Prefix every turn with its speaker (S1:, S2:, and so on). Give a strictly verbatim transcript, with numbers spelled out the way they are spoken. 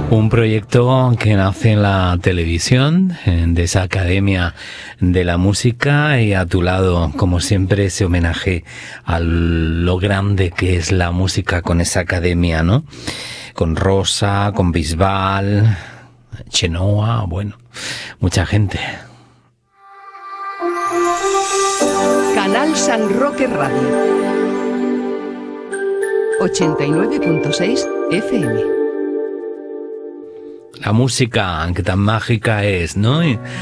S1: Un proyecto que nace en la televisión, de esa Academia de la Música, y a tu lado, como siempre, ese homenaje a lo grande que es la música con esa academia, ¿no? Con Rosa, con Bisbal, Chenoa, bueno, mucha gente.
S2: Canal San Roque Radio ochenta y nueve punto seis F M.
S1: La música, que tan mágica es, ¿no?